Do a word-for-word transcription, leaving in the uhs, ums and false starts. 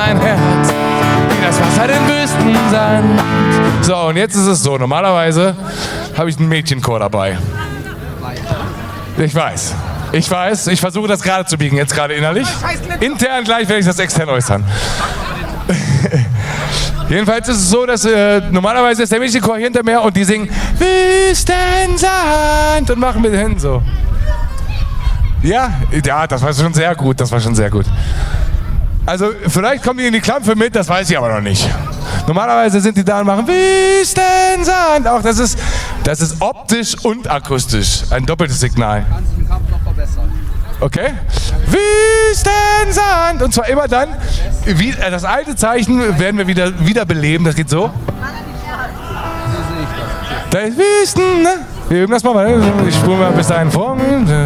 mein Herz wie das Wasser den Wüstensand. So, und jetzt ist es so, normalerweise habe ich einen Mädchenchor dabei. Ich weiß, ich weiß, ich versuche das gerade zu biegen, jetzt gerade innerlich. Intern gleich werde ich das extern äußern. Jedenfalls ist es so, dass äh, normalerweise ist der Mädchenchor hinter mir und die singen Wüstensand und machen mit den Händen so. Ja, ja, das war schon sehr gut, das war schon sehr gut. Also vielleicht kommen die in die Klampfe mit, das weiß ich aber noch nicht. Normalerweise sind die da und machen Wüstensand. Auch das ist, das ist optisch und akustisch ein doppeltes Signal. Kannst du den Kampf noch verbessern. Okay? Wüstensand. Und zwar immer dann, wie, äh, das alte Zeichen werden wir wieder, wieder beleben. Das geht so. Da ist Wüsten, ne? Wir üben das mal, ich spule mal bis dahin vor.